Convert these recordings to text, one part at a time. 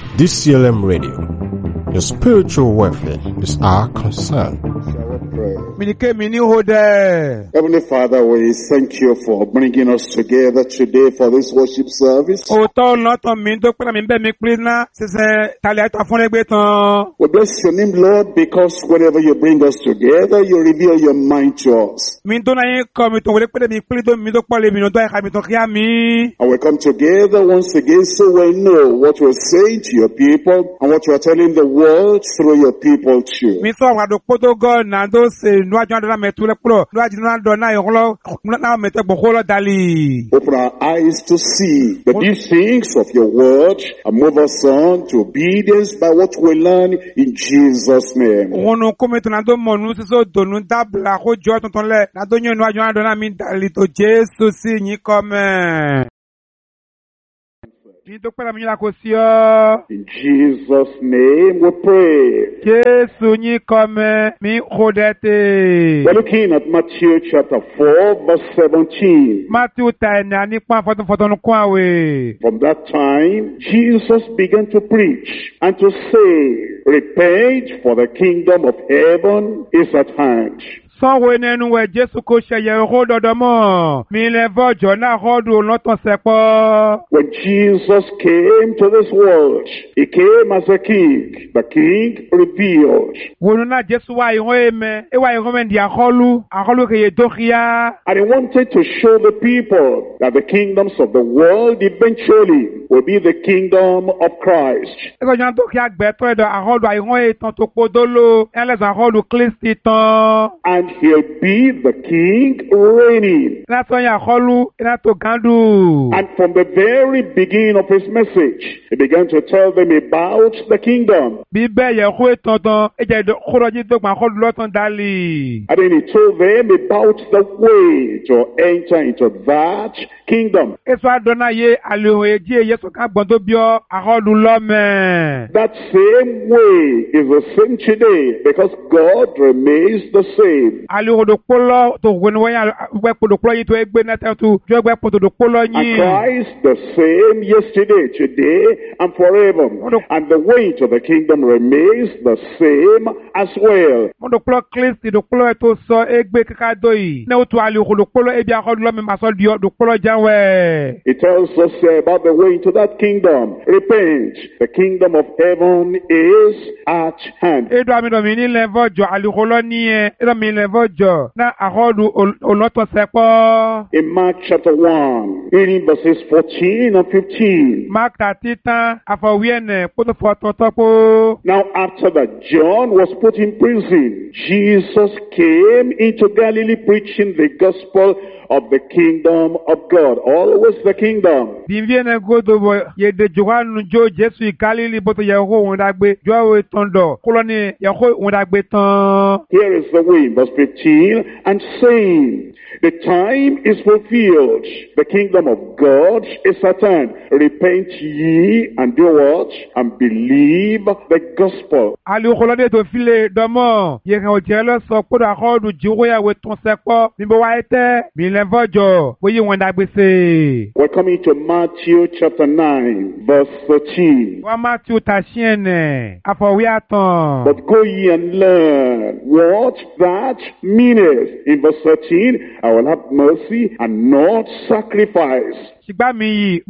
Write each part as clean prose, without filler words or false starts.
DCLM Radio. Your spiritual welfare is our concern. Heavenly Father, we thank you for bringing us together today for this worship service. We bless your name, Lord, because whenever you bring us together, you reveal your mind to us. And we come together once again so we know what we're saying to your people and what you are telling the world through your people too. Open our eyes to see the deep things of your word and move us on to obedience by what we learn in Jesus' name. In Jesus' name we pray. We're looking at Matthew chapter 4 verse 17. From that time, Jesus began to preach and to say, repent, for the kingdom of heaven is at hand. When Jesus came to this world, he came as a king. The king revealed. And he wanted to show the people that the kingdoms of the world eventually will be the kingdom of Christ. And he'll be the king reigning. And from the very beginning of his message, he began to tell them about the kingdom. And then he told them about the way to enter into that kingdom. That same way is the same today because God remains the same. And Christ the same yesterday, today, and forever. And the way to the kingdom remains the same as well. It tells us about the way to that kingdom. Repent, the kingdom of heaven is at hand. In Mark chapter 1, reading verses 14 and 15. Now after that John was put in prison, Jesus came into Galilee preaching the gospel of the kingdom of God. Always the kingdom. Here is the way, verse 15, and saying, the time is fulfilled, the kingdom of God is at hand. Repent ye and do what? And believe the gospel. We're coming to Matthew chapter 9, verse 13. But go ye and learn what that meaneth. In verse 13, I will have mercy and not sacrifice. The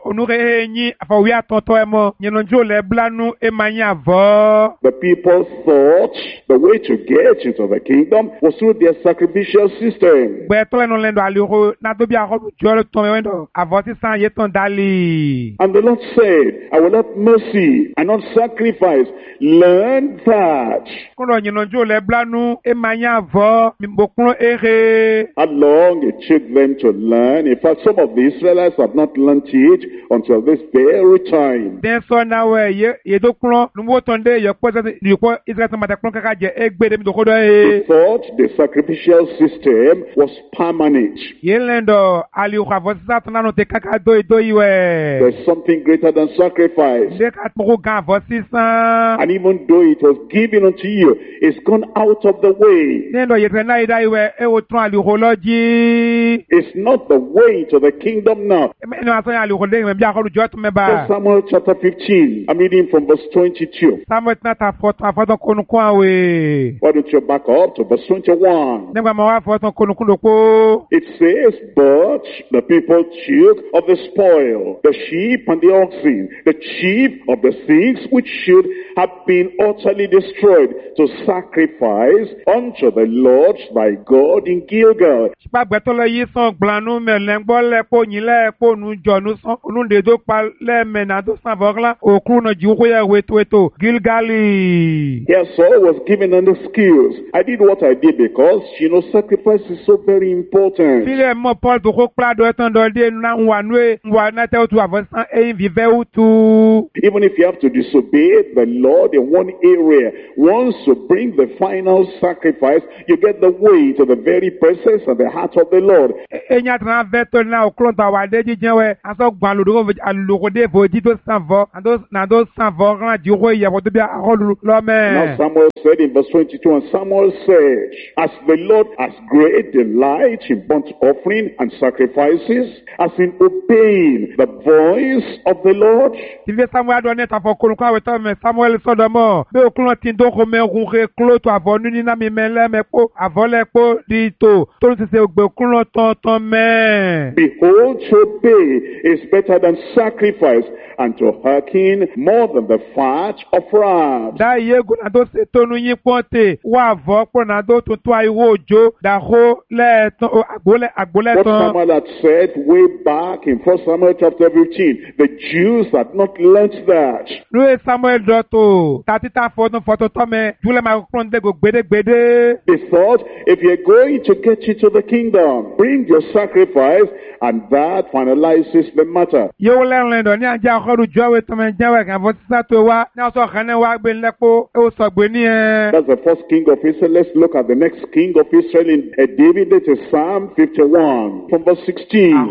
people thought the way to get into the kingdom was through their sacrificial system. And the Lord said, I will have mercy and not sacrifice. Learn that. How long it took them to learn. In fact, some of the Israelites have not learned it until this very time. They thought the sacrificial system was permanent. There's something greater than sacrifice. And even though it was given unto you, it's gone out of the way. It's not the way to the kingdom now. now. First Samuel chapter 15. I'm reading from verse 22. Why don't you back up to verse 21? It says, but the people took of the spoil, the sheep and the oxen, the chief of the things which should have been utterly destroyed, to sacrifice unto the Lord thy God in Gilgal. Here Saul was given an excuse. I did what I did because, sacrifice is so very important. Even if you have to disobey the Lord in one area, once you bring the final sacrifice, you get the way to the very presence and the heart of the Lord. Now Samuel said in verse 22, and Samuel said, as the Lord has great delight in burnt offering and sacrifices, as in obeying the voice of the Lord. Behold, to obey is better than sacrifice, and to hearken more than the fat of rams. What Samuel had said way back in 1 Samuel chapter 15, the Jews had not learnt that. They thought, if you're going to get into the kingdom, bring your sacrifice, and that finalizes the matter. That's the first king of Israel. Let's look at the next king of Israel in David. It is Psalm 51 from verse 16.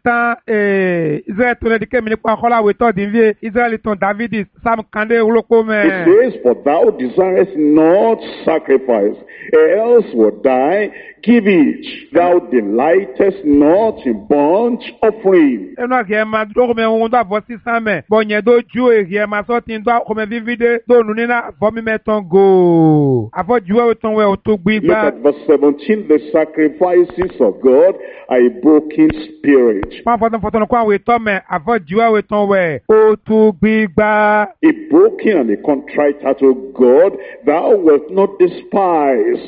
It says, for thou desirest not sacrifice, else would die. Give it. Thou delightest not in burnt offering. Look at verse 17. The sacrifices of God are a broken spirit. A broken and a contrite heart, O God, thou wilt not despise.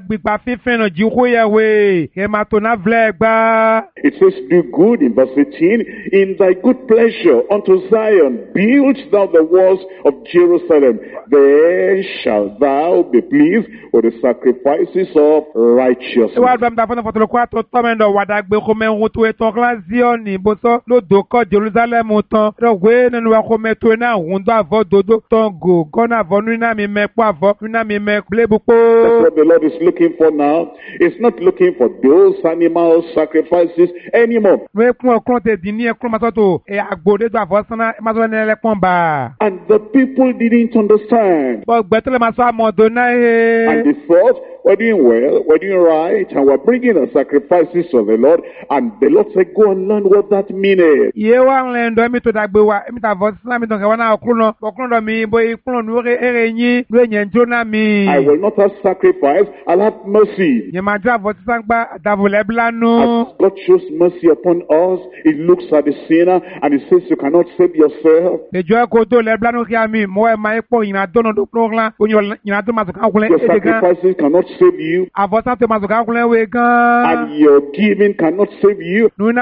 It says, do good in verse 18. In thy good pleasure unto Zion build thou the walls of Jerusalem. Then shalt thou be pleased with the sacrifices of righteousness. That's what the Lord is looking for now. It's not looking for those animal sacrifices anymore. And the people didn't understand. And they thought, we're doing well, we're doing right, and we're bringing the sacrifices of the Lord. And the Lord said, go and learn what that means. I will not have sacrifice, I'll have mercy. As God shows mercy upon us, He looks at the sinner and He says, you cannot save yourself. Your sacrifices cannot save you. And your giving cannot save you. Only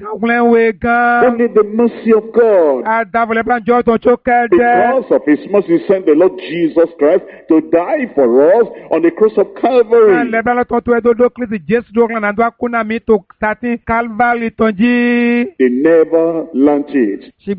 the mercy of God. Because of His mercy, He sent the Lord Jesus Christ to die for us on the cross of Calvary. They never learned it. They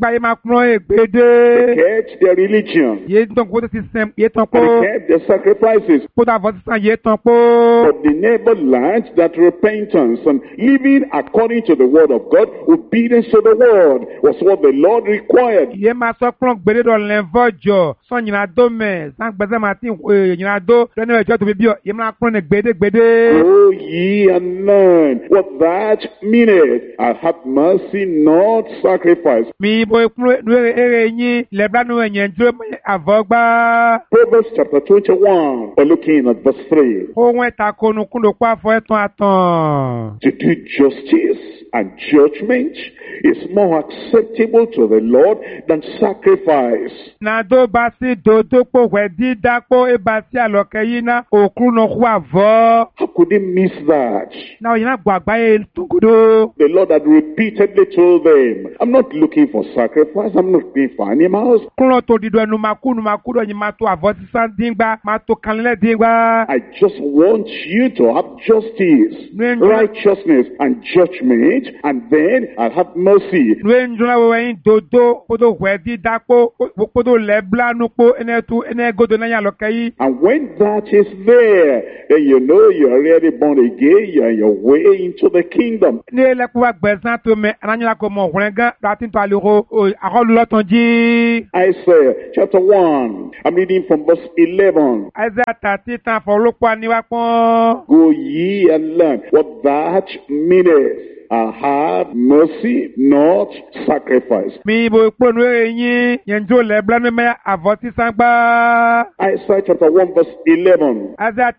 kept their religion. And they kept their sacrifices. tampo. But they never learned that repentance and living according to the word of God, obedience to the word, was what the Lord required. Ye ma so plon gbede do lenvojo so nyina do me san gbeze ma tin nyina do lenu ejo to bi o ye ma plon ne gbede. Go ye and learn what that meaneth. I have mercy, not sacrifice. Mi bo plon ere yin le blanu enyen dro avogba. Proverbs chapter 21, we're looking at verse 3. Ohun ta konu kundo kwa fo eton atan. To do justice and judgment is more acceptable to the Lord than sacrifice. Na do ba si do po we di dapo e ba si aloke yi na okru no kwa vo. How could they miss that? Na yin gbagba e tungudo. The Lord had repeatedly told them, I'm not looking for sacrifice, I'm not looking for animals. Kuno to dido nu makudo yin ma to avo si san dingba, ma to kanle dingba. I just want you to have justice, righteousness, and judgment, and then I'll have mercy. And when that is there, then you know you're already born again, you're on your way into the kingdom. Isaiah chapter 1, I'm reading from verse 11. Go ye and learn what that meaneth. I have mercy, not sacrifice. Isaiah chapter 1 verse 11. To that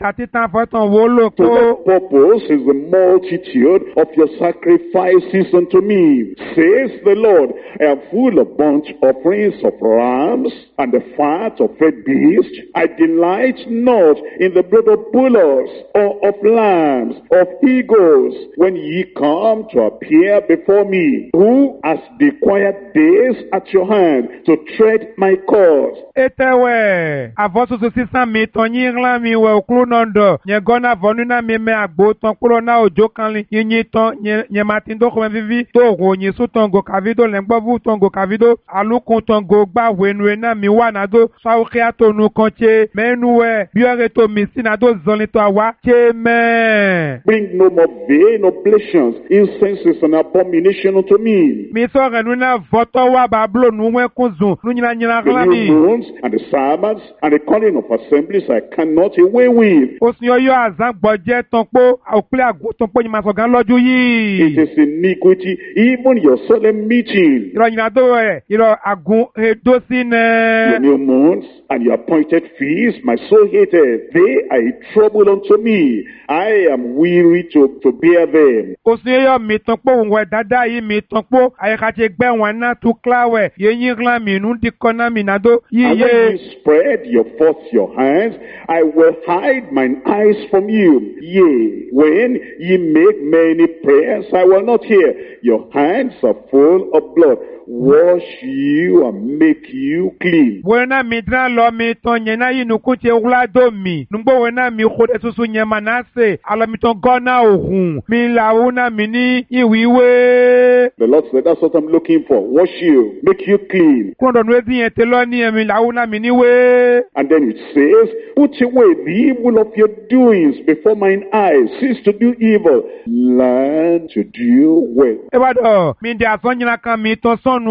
purpose is the multitude of your sacrifices unto me, says the Lord. I am full of burnt offerings of rams and the fat of red beasts. I delight not in the blood of bullocks or of lambs, of eagles, when ye come to appear before me. Who has the quiet days at your hand to tread my cause? Etewe, avoso so sisa mi tonyi ngla mi we okru nondo, nye gona vonu na mi me agbo ton kulo na ojo kanli, yinyi ton, nye matindo kwen vivi, to go nye su tongo kavido, lengbovu tongo kavido, alukun tongo gba wenwe na mi wanado, sa ukia tonu konche, menuwe, biore to misi na do zoni to awa, che me. Bring no more vain oblations, incense is an abomination unto me. Mi so renuna voto wa bablo nuwe kunzun, nunyina nyina The glami. new moons and the Sabbaths and the calling of assemblies I cannot away with. Osinyoyo azan gboje tonpo, okule agun tonpo nyima so gan loju It yi. is iniquity, even your solemn meeting. Iro nyina do iro agun do Your sine. new moons and your appointed feasts, my soul hated. They are a trouble unto me. I am weary to bear them. Osinyoyo mi tonpo unwe dada yi mi tonpo, ayekache gbe wọn na tu klawe, yenyi glan mi nu dikona mi nado yi And when ye. you spread forth your hands, I will hide mine eyes from you. Yea, when ye make many prayers, I will not hear. Your hands are full of blood. Wash you and make you clean. Wena mi dra lo mi ton nyena yi nukuche ula do mi. Numbo wena mi khode susu nyema nase. Ala mi ton gona ohun. Mi launa mi ni iwiwe. The Lord said, that's what I'm looking for. Wash you, make you clean. Kondo nwezi yete lo ni mi launa mi ni we. And then it says, put away the evil of your doings before mine eyes. Cease to do evil. Learn to do well. Ebado, mi ndi ason nyina kan mi ton son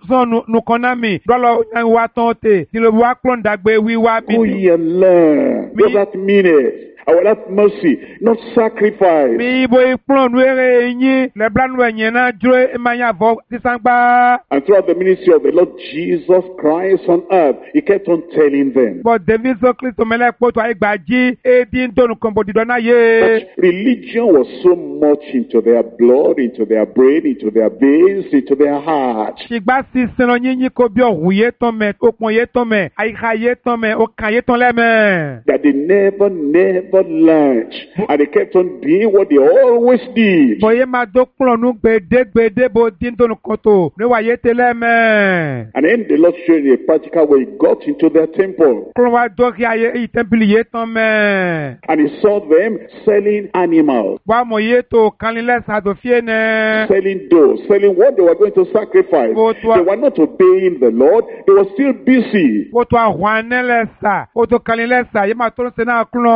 nukona mi. Dolo wa ton te. Dilo wa klon dagbe wiwa Go mi. ye and learn what that meaneth. I will have mercy, not sacrifice. Mi bo iklon were yin. Le blan we nyena jure emanya vo tisangba. And throughout the ministry of the Lord Jesus Christ on earth, he kept on telling them But David so Christo mele kpoto aigbaji edin donu kombo didona ye. that religion was so much into their blood, into their brain, into their veins, into their heart. Shigba si seno nyinyi ko bi ohun ye ton me, okun ye ton me, aika ye ton me, okan ye ton leme. That they never learned. And they kept on doing what they always did. Boye ma do klonu gbede bo din donu koto. Ne wa ye te leme. And then the Lord showed in a practical way, he got into their temple. Klon wa do ki aye i temple ye ton me. And he saw them selling animals, Wa mo ye to kanile sa do fie ne. selling doves, selling what they were going to sacrifice. They were not obeying the Lord. They were still busy. O to ahwane le sa, o to kanile sa, ye ma to se na klon, ye go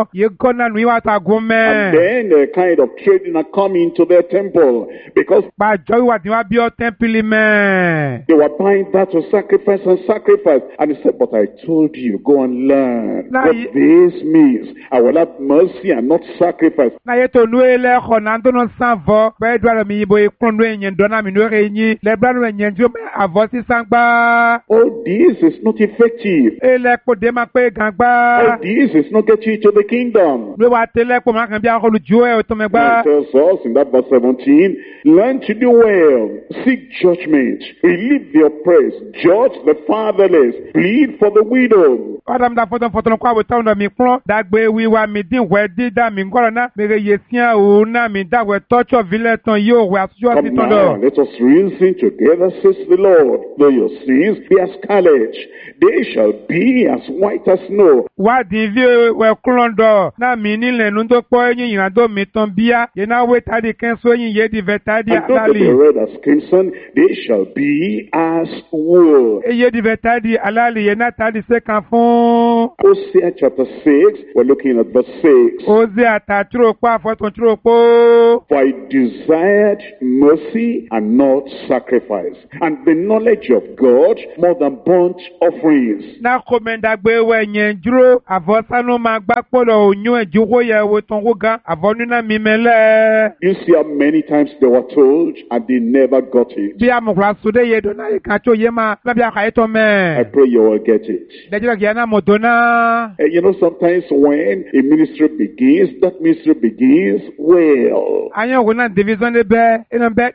kó nanu yín wá tó àgọ́ And mẹ́. then a kind of trading had come into their temple because Gbàjọ́ ìwà tí wọ́n bí ọ́ tẹ́ḿpìlì mẹ́. they were buying that to sacrifice and sacrifice. And he said, but I told you, go and learn Now what you- this means. I will have mercy and not sacrifice. N'ayé tó nu ilé ẹ̀kọ́ náà tó náà sàn fọ́. Bẹ́ẹ̀ dùn àrùn mi yìí bó ikún nu ẹ̀yìn dọ́nà mi nu ẹ̀rẹ̀ yín. Lẹ́gbẹ́ nu ẹ̀yìn tí ó mẹ́ àvọ́ sísan gbá. All this is not effective. Ilé ẹ̀kọ́ dé máa pé gàngbá. All this is not getting you to the kingdom. Ló wà tẹ́lẹ̀ kó máa kàn bí akọlù ju ẹ̀ tó mẹ́gbá. It tells us in that verse 17, learn to do well, seek judgment, relieve the oppressed, judge the fatherless, plead for the widow. Adam da fọ́tọ̀ fọ́tọ̀ kó àwòtá ọ̀nà mi kúrọ́. Dàgbé wíwá mi dín wẹ́ dídá mi ngọ́rọ̀ náà. Mèrè yé síán òun náà mi dàgbé tọ́jọ́ vilẹ̀ tán yóò wẹ̀ àtúnṣe Come ọtí tán now, lọ. let us reason together, says the Lord. Though your sins be as scarlet, they shall be as white as snow. Wádìí bí wẹ̀ kúrọ̀ dọ̀. Náà mi nílẹ̀ nu tó pọ̀ ẹ̀yìn ìrìnàjò mi tán bíyá. Yẹn náà wé tádì kẹ́sọ́ ẹ̀yìn yé di vẹ̀ tádì And though they be alálì. red as crimson, they shall be as wool. Eye di vẹ̀ tádì alálì yẹn náà tádì sẹ́kàn fún. Hosea chapter 6, we're looking at verse 6. Oze àtàtúrò pọ̀ àfọ̀túnṣúrò pọ̀. For I desired mercy and not sacrifice, and the knowledge of God more than burnt offerings. Náà kò mẹ́ndàgbé wẹ̀ yẹn dúró. Àfọ̀sánú máa gbá pọ̀lọ̀ òyún ẹ̀jú wó yẹ wo tán wó gan. Àfọ̀núnà mi mẹ́lẹ̀. You see how many times they were told and they never got it. Bí amọ̀kùnrin sódé yẹ dọ̀nà ìkan tó yẹ máa lábí àkàyè tó I mẹ́. pray you will get it. Dẹ́jọ́ kìí náà mọ̀ tó náà. You know, sometimes when a ministry begins, that ministry begins well. Ayé ògùn náà division lé bẹ́. Inú bẹ́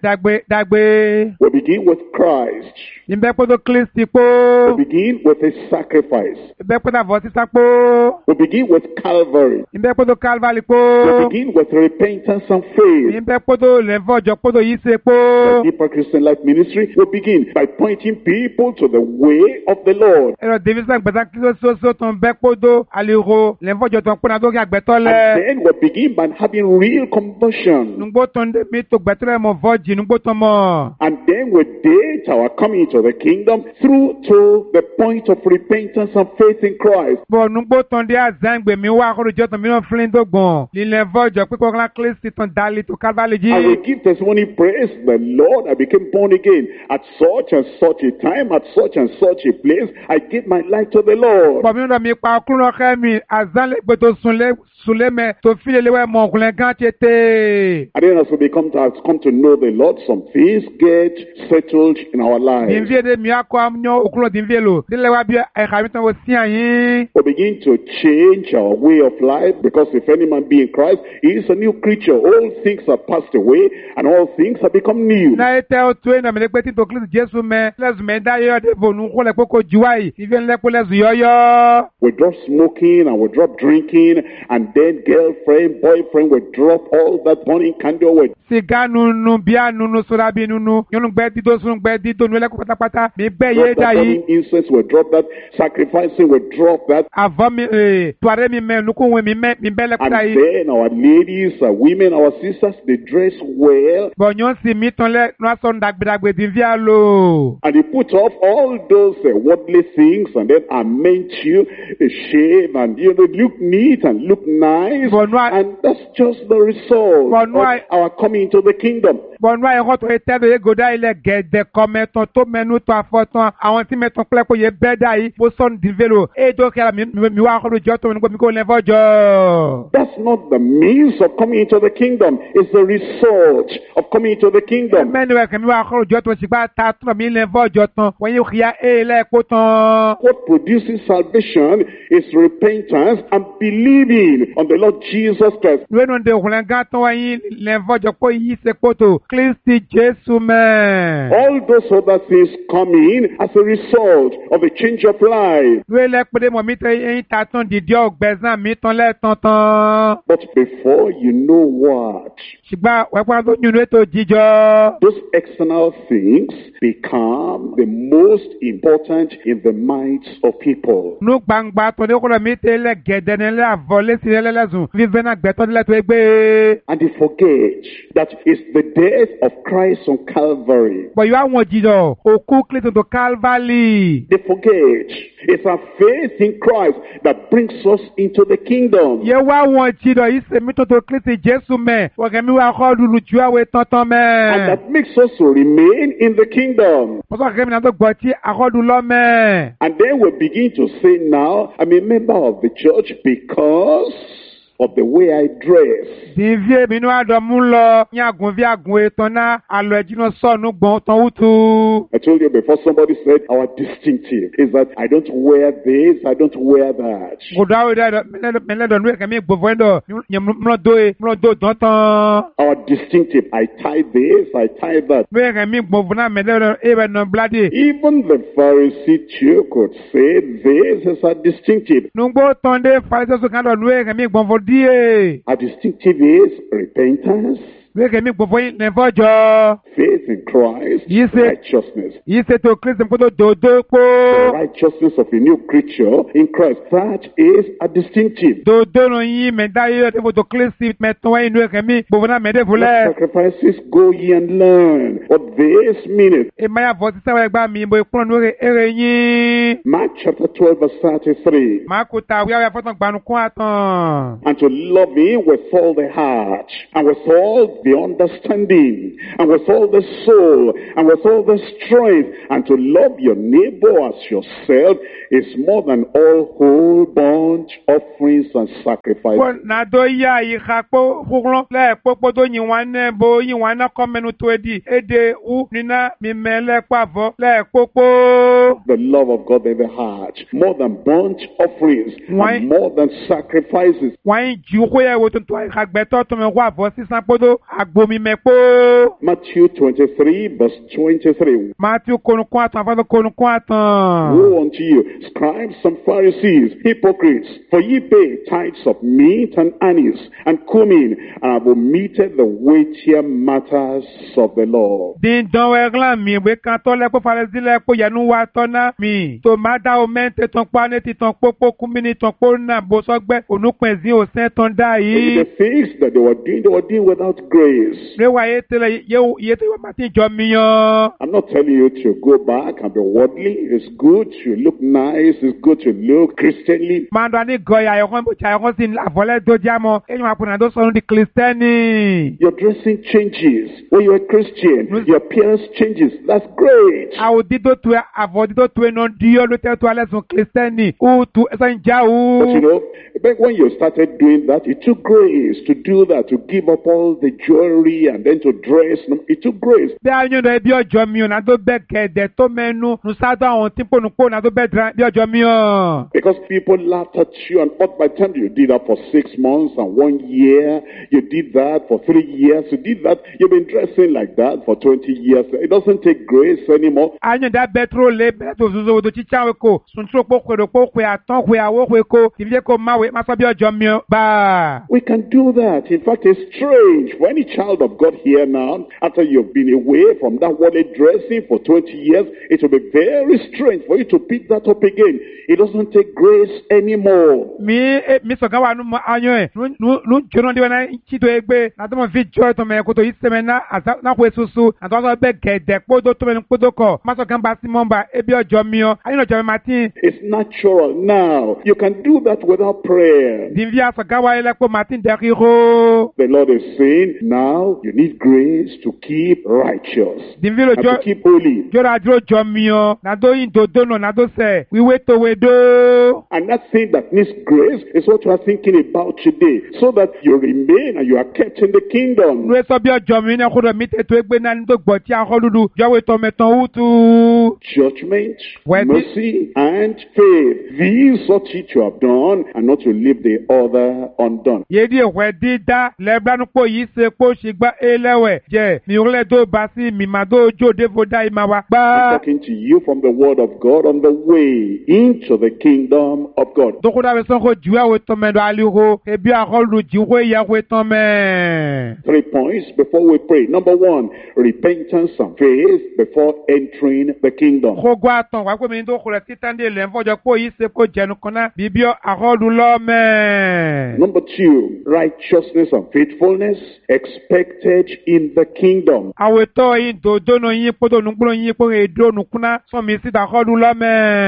dàgbé. We begin with Christ. Ìbẹ́ pọ́tò Kristi We pọ́. begin with His sacrifice. Ìbẹ́ pọ́tò àfọ̀ sísá pọ́. We begin with Calvary. Ìbẹ́ pọ́tò Calvary We pọ́. begin with repentance and faith. Ìbẹ́ pọ́tò lẹ́fọ̀jọ́ pọ́tò yìí ṣe The pọ́. Deeper Christian Life Ministry will begin by pointing people to the way of the Lord. Ẹ̀rọ division gbẹ̀dá kí soso tó ń bẹ́ pọ́tò àlèrò lẹ́fọ̀jọ́ tó ń pọ́nà tó kí àgbẹ̀tọ́ And lẹ̀. then we begin by having real conversion. Nùgbó tó ń dé mi tó gbẹ̀tẹ́rẹ̀ mọ̀ vọ́jì nùgbó tó mọ̀. And then we date our coming into the kingdom through to the point of repentance and faith in Christ. Bọ̀ nùgbó tó ń dé àzángbè mi wá àkọ́rọ̀jọ́ tó mìíràn fúnlẹ̀ tó gbọ̀n. Lílẹ̀ vọ́jọ́ pípọ̀ kan Kristi tó ń dalí tó Calvary jí. And we give testimony, praise the Lord, I became born again at such and such a time, at such and such a place. I gave my life to the Lord. Bọ̀ mi rọ̀ mi pa ọkùnrin ọ̀kẹ́ mi àzánlẹ̀gbẹ̀ tó sunlẹ̀mẹ̀ tó fílẹ̀ léwẹ̀ mọ̀ ọkùnrin gan tètè. And then as we come to know the Lord, some things get settled in our lives. Dìnvíye de mi akọ amúnyọ́ òkúrò dìnvíye lò. Dílé wa bí ẹ̀ka mi tán wo sí àyín. We begin to change our way of life because if any man be in Christ, he is a new creature. All things are passed away and all things have become new. Náà tẹ́ o tó ẹ̀nà mi lé pé títò Kristi Jésù mẹ́ lẹ́sùn mẹ́ dá yọ́ dé bònú kó lẹ̀ pé kò jù wáyé. Ìfẹ́ ńlẹ́kọ́ lẹ́sùn yọ́yọ́. We drop smoking and we drop drinking and then girlfriend, boyfriend, we drop all that burning candle. We Sìgá nunu bíà nunu sọ́ra bí nunu. Yónú gbẹ́ dídó sunu gbẹ́ dídó nu ẹlẹ́kọ̀ pátápátá. Mi gbẹ́ yé drop dá that yìí. burning incense, we drop that sacrificing, we drop that. Àvọ́ mi tuarẹ́ mi mẹ́ nukúnwé mi mẹ́ mi bẹ́ lẹ́kọ̀ And dá yìí. then our ladies, our women, our sisters, they dress well Bọ̀nyọ́ sì mi tán lẹ́ nu asọ̀ dàgbèdàgbè dìnvíà lò. and they put off all those worldly things and then amend you, shave and they look neat and look nice. But no, And that's just the result But no, of our coming into the kingdom. Bọ̀nú àyẹ̀kọ́ tó yẹ tẹ́lẹ̀ yẹ gòdá ilẹ̀ gẹ̀dẹ̀ kọ́ mẹ́tàn tó mẹ́nu tó àfọ̀tàn àwọn tí mẹ́tàn pẹ́lẹ́ kó yẹ bẹ́ẹ̀ dá yìí bó sọ̀nù dìvélo èyí tó kẹ́ra mi wá akọ́dọ̀ jọ́ tó mi kó lẹ́fọ́ jọ. That's not the means of coming into the kingdom. It's the result of coming into the kingdom. Mẹ́ni wẹ̀ kẹ́mi wá akọ́dọ̀ jọ́ tó ṣùgbọ́n ta tó mi lẹ́fọ́ jọ tán wọ́n yóò kíá èyí lẹ́ẹ̀kọ́ tán. What produces salvation is repentance and believing on the Lord Jesus Christ. Lónìí de òkùnrin gan tán wọ́n yín lẹ́fọ́ jọ pé yìí ṣe kótó Kristi Jésù mẹ́. All those other things come in as a result of a change of life. Lóyè lẹ́pẹ́dẹ́ mọ̀ mi tẹ eyín ta tán dìde ọ̀gbẹ́sán mi tán lẹ́ẹ̀tán tán. But before you know what, Ṣùgbọ́n wẹ́pẹ́ tó yún ètò jíjọ. those external things become the most important in the minds of people. Nu gbangba tó ní kúrò mi tẹ́lẹ̀ gẹ̀dẹ̀ nílẹ̀ àvọ̀ lẹ́sìn lẹ́lẹ́zùn fífẹ́ náà gbẹ̀tọ́ nílẹ̀ tó gbé. And they forget that it's the death of Christ on Calvary. Bọ̀ yóò àwọn jìdọ̀ òkú Kristo tó Calvary. They forget it's our faith in Christ that brings us into the kingdom. Yẹ wá àwọn jìdọ̀ yìí sèmi tó tó Kristo Jésù mẹ́. Wọ̀gẹ̀mí wa kọ́ lulu ju àwẹ̀ tọ̀tọ̀ And mẹ́. that makes us to remain in the kingdom. Pọ̀sọ̀ kẹ́mi náà tó gbọ́ tí akọ́dù lọ mẹ́. And then we begin to say now, I'm a member of the church because of the way I dress. Dìvíé mi ní wàá dọ̀ mú lọ ní àgùnfí àgùn ètò náà àlọ́ ẹ̀jìnà sọ̀nù gbọ̀n tán wútu. I told you before, somebody said our distinctive is that I don't wear this, I don't wear that. Gòdò àwọn ìdá mẹ́lẹ́dọ̀ ní ẹ̀kẹ́ mi gbòfò ẹ̀dọ̀ ní múlọ́dọ̀ dán tán. Our distinctive, I tie this, I tie that. Ní ẹ̀kẹ́ mi gbòfò náà mẹ́lẹ́dọ̀ ẹ̀bẹ̀ nà bládé. Even the Pharisee too could say this is our distinctive. Nùgbò tán dé Farisẹ́sù kan lọ ní ẹ̀kẹ́ mi gbòfò díẹ̀. Our distinctive is repentance, Ní ẹ̀kẹ́ mi gbòfò nẹ̀fọ́jọ́. faith in Christ, Yes, sir. righteousness. Yìí ṣe tó Kristi kótó dòdó pó. The righteousness of a new creature in Christ. That is a distinctive. Dòdó nù yín mẹ́ta yóò dé fòtò Kristi mẹ́tọ́ wáyé ní ẹ̀kẹ́ mi gbòfò náà mẹ́dẹ́ What fúlẹ̀. sacrifices, go ye and learn what this meaneth. Ìmáyà fọ́ sísẹ́ wẹ̀ gbá mi ìbò ìkúrọ̀ ní ẹ̀rẹ̀ yín. Mark chapter 12 verse 33. Màá kó ta wíwá fọ́tàn gbanu kún àtàn. And to love him with all the heart, and with all the understanding, and with all the soul, and with all the strength, and to love your neighbor as yourself is more than all whole burnt offerings and sacrifices. Kó nàdó yá ìka kpó kúrọ́ lẹ́ẹ̀kpókpó tó yin wọn nẹ́ bo yin wọn náà kọ́ mẹ́nu tó di èdè wú nínú mímẹ́ lẹ́ẹ̀kpàvọ́ lẹ́ẹ̀kpókpó. The love of God in the heart, more than burnt offerings, Why? and more than sacrifices. Wọ́n yín ju kó yẹ wo tuntun ìka gbẹ́tọ́ tó mẹ́ kó àvọ́ sísan kpótó àgbomi mẹ́ kpó. Matthew 23 verse 23. Matthew konukun àtàn àfọ́tò konukun àtàn. Woe unto you, scribes and Pharisees, hypocrites, for ye pay tithes of meat and anise and cumin, and have omitted the weightier matters of the law. Dídán wẹ́glan mi ìwé kan tó lẹ́kọ́ Farisí lẹ́kọ́ yẹnu wa tọ́ná mi. Tòmátà omẹ́ntẹ́ tán pa ní titán pópó kúmínì tán pó náà bó sọ́gbẹ́ onúpẹ̀sí òsẹ́ tán dá The yìí. things that they were doing without grace. Réwà yé tẹ́lẹ̀ yé tó wọ́n máa ti jọ mi yan. I'm not telling you to go back and be worldly. It's good to look nice. It's good to look Christianly. Máa dán ní gọ̀ọ́yà ayọ̀kan bó ṣe ayọ̀kan sí àfọlẹ́ tó jámọ́. Ẹ̀yìn àpònà tó sọ̀rọ̀ di kìrìsìtẹ́nì. Your dressing changes. When you're a Christian, your appearance changes. That's great. Àwọn dídó tu ẹ àfọ̀ dídó tu ẹ náà díọ́ ló tẹ́ tó alẹ́ sùn kìrìsìtẹ́nì. Ó tu ẹsẹ̀ ń já o. But you know, back when you started doing that, it took grace to do that, to give up all the jewelry and then to dress. It took grace. Bí a yàn dọ̀ bí ọjọ́ mi ò náà tó bẹ́ kẹ̀dẹ̀ tó mẹ́nu nùsádọ́ àwọn tí pònúpò náà tó bẹ́ dra bí ọjọ́ mi ọ̀. Because people laughed at you, and by the time you did that for 6 months and 1 year, you did that for 3 years, you did that, you've been dressing like that for 20 years. It doesn't take grace anymore. A yàn dá bẹ́túrò lé bẹ́tò òṣùṣù òdò chíchá wẹ̀ kò sùntúrò pòkòrò pòkòrò àtọ́ pé àwọ̀ pé kò ìfiyè kò má wẹ̀ má sọ bí ọjọ́ mi ọ̀ bá. We can do that. In fact, it's strange for any child of God here now, after you've been away from that worldly dressing for 20 years, it will be very strange for you to pick that up again. It doesn't take grace anymore. Mi sọ̀gá wa nù mọ ayọ̀ ẹ̀ nù jóná díwẹ̀ náà títò ẹgbẹ́ nàtọ́ fi jọ́ ẹ̀tọ́ mẹ́ kótó yìí sẹ́mẹ̀ náà kó esusu nàtọ́ sọ bẹ́ẹ̀ gẹ̀ẹ́dẹ̀ kpódó tó mẹ́nu kpódó kọ̀ má sọ̀gá bá sí mọ́ba ebi ọjọ́ mi ọ́ ayé ọjọ́ mi máa tí. It's natural now. You can do that without prayer. Dìbí àsọ̀gá wa ilẹ̀ kó máa tí ń dẹ́kí hó. The Lord is saying, now you need grace to keep righteous Dìbí and to keep holy. jọ́ra dúró jọ mi ọ́ nàdó yìí dòdó nà nàdó sẹ̀ wíwé tòwé dó. And that thing that needs grace is what you are thinking about today, so that you remain and you are kept in the kingdom. Nú sọ bí ọjọ́ mi ní ọkùnrin mi tètè ẹgbẹ́ náà ní tó gbọ́ tí a kọ́ dúdú jọ́wé tọmẹtàn wútu. Judgment, When mercy, and faith. These ought ye to have done, and not to leave the other undone. Yédi ìwẹ̀ dídá lẹ́gbẹ́nupọ̀ yìí ṣe po shigba elewe je mi ule do basi mi mado jo devoda imawa I'm ba talking to you from the word of God on the way into the kingdom of God. dokuda we son ko jiwa we to me do aliho ebi arolu jiwe ya we to me 3 points before we pray. Number 1, repentance and faith before entering the kingdom. ko gwa ton wa ko mi do ko le titande le nfojo po yi se ko jenu kona bibio arolu lo me Number 2, righteousness and faithfulness expected in the kingdom. awe to yin do dono yin podo nugbo yin po e do nukuna so mi si da arolu lo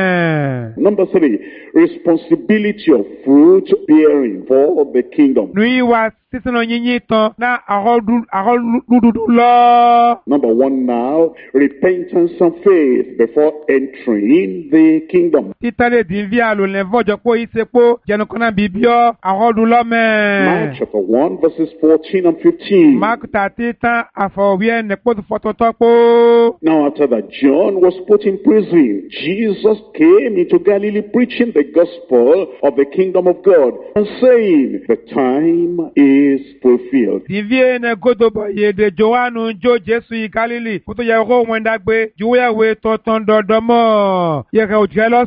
me Number 3, responsibility of fruit bearing for the kingdom. nui wa sisino yin ton na arolu dudu lo Number 1 now, repentance and faith before entering the kingdom. titale dinvi alo le nfojo po yi se po jenu kona bibio arolu lo me Mark chapter 1 verses 14 and 15. Mark tata afowie ne po fototo po Now after that John was put in prison, Jesus came into Galilee preaching the gospel of the kingdom of God and saying, the time is fulfilled. Divie ne godobo ye de Joanu jo Jesu yi Galili kuto ye ro wenda gbe juwe we toton dodomo ye ka ojelo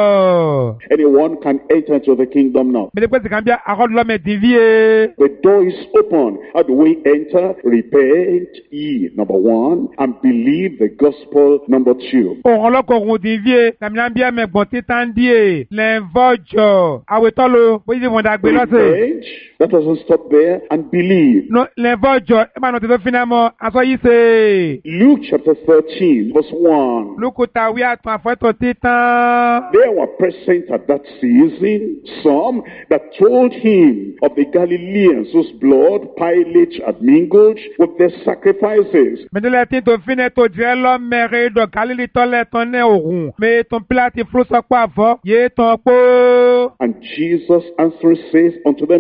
so Anyone can enter into the kingdom now. me de pe kan bia akodlo me divie The door is open. How do we enter? Repent ye, number 1, and believe the gospel, number 2. o holoko run divie na mi bia me gbon titan die le vojo awetolo bo yi wenda gbe lo se Repent, that doesn't stop there, and believe. no le vojo e ma no te to finamo aso yi se Luke chapter 13 verse 1. lukuta wi atun afeto titan There were present at that season some that told him of the Galileans whose blood Pilate had mingled with their sacrifices. Medele tin to fine to je lo mere do Galili to le ton ne orun me ton plati flo so pa avo ye ton po And Jesus answering says unto them,